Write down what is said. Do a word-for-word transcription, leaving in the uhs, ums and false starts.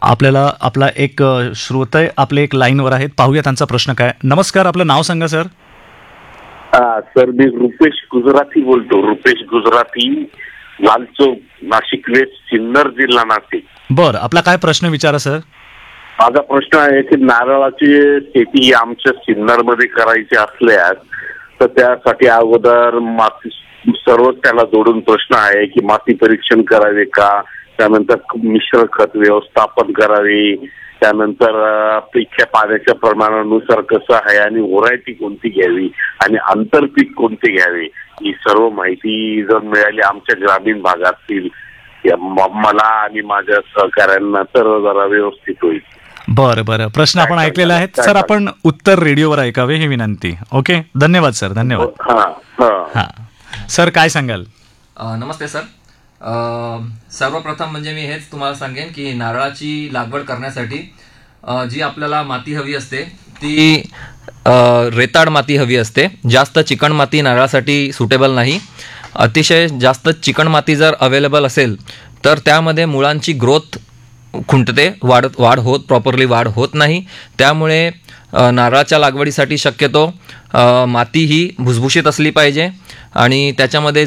आपल्याला आपला एक अ, श्रोते आपले एक लाईनवर आहेत, पाहूया त्यांचा प्रश्न काय. नमस्कार, आपलं नाव सांगा सर. हा सर, मी रुपेश गुजराती बोलतो. रुपेश गुजराती, लालचौक, नाशिक वेस्ट, सिन्नर जिल्हा नाशिक. बरं, आपला काय प्रश्न विचारा सर. माझा प्रश्न आहे की नारळाची शेती आमच्या सिन्नर मध्ये करायची असल्यास तर त्यासाठी अगोदर माती सर्व त्याला जोडून प्रश्न आहे की माती परीक्षण करावे का, त्यानंतर मिश्र खत व्यवस्थापन करावे, त्यानंतर इथल्या पाण्याच्या प्रमाणानुसार कसं आहे आणि व्हरायटी कोणती घ्यावी आणि आंतरपीक कोणते घ्यावे, ही सर्व माहिती जर मिळाली आमच्या ग्रामीण भागातील मला आणि माझ्या सहकाऱ्यांना तर जरा व्यवस्थित होईल. बरं बरं, प्रश्न आपण ऐकलेला आहे सर. आपण उत्तर रेडिओवर ऐकावे ही विनंती. ओके, धन्यवाद सर. धन्यवाद. हा हा हा सर, काय सांगाल. अ, नमस्ते सर. अ, सर्वप्रथम म्हणजे मी हेच तुम्हाला सांगेन की नारळाची लागवड करण्यासाठी अ, जी आपल्याला माती हवी असते ती अ, रेताड माती हवी असते. जास्त चिकण माती नारळासाठी सुटेबल नाही. अतिशय जास्त चिकण माती जर अवेलेबल असेल तर त्यामध्ये मुळांची ग्रोथ खुंटते, वाढ वाढ होत प्रॉपरली वाढ होत नाही. त्यामुळे अ, नारळाच्या लागवडीसाठी शक्यतो अ, माती ही भुसभुशीत असली पाहिजे आणि त्याच्यामध्ये